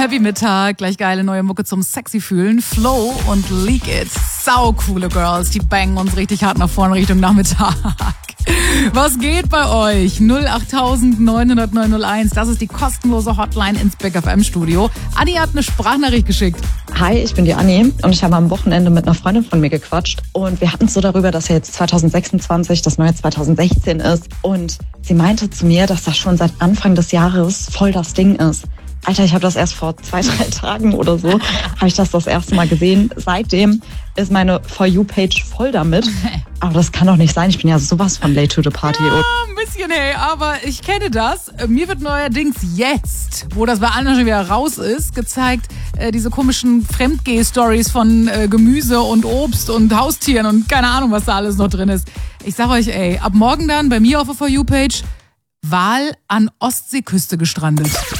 Happy Mittag, gleich geile neue Mucke zum sexy fühlen. Flow und Leak It. Sau coole Girls, die bangen uns richtig hart nach vorne Richtung Nachmittag. Was geht bei euch? 08000 900 901, das ist die kostenlose Hotline ins Big FM Studio. Anni hat eine Sprachnachricht geschickt. Hi, ich bin die Anni und ich habe am Wochenende mit einer Freundin von mir gequatscht und wir hatten es so darüber, dass ja jetzt 2026 das neue 2016 ist und sie meinte zu mir, dass das schon seit Anfang des Jahres voll das Ding ist. Alter, ich habe das erst vor 2-3 Tagen oder so, habe ich das erste Mal gesehen. Seitdem ist meine For You-Page voll damit. Aber das kann doch nicht sein. Ich bin ja sowas von late to the party. Ja, ein bisschen, hey, aber ich kenne das. Mir wird neuerdings jetzt, wo das bei anderen schon wieder raus ist, gezeigt, diese komischen Fremdgeh-Stories von Gemüse und Obst und Haustieren und keine Ahnung, was da alles noch drin ist. Ich sag euch, ey, ab morgen dann bei mir auf der For You-Page Wal an Ostseeküste gestrandet.